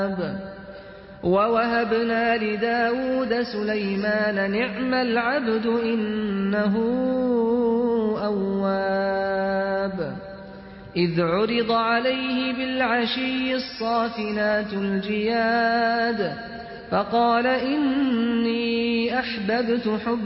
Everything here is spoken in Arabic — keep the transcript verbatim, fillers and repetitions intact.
وَوَهَبْنَا لِدَاوُودَ سُلَيْمَانَ ۚ نِعْمَ الْعَبْدُ ۖ إِنَّهُ أَوَّابٌ إِذْ عُرِضَ عَلَيْهِ بِالْعَشِيِّ الصَّافِنَاتُ الْجِيَادُ فَقَالَ إِنِّي أَحْبَبْتُ حُبَّ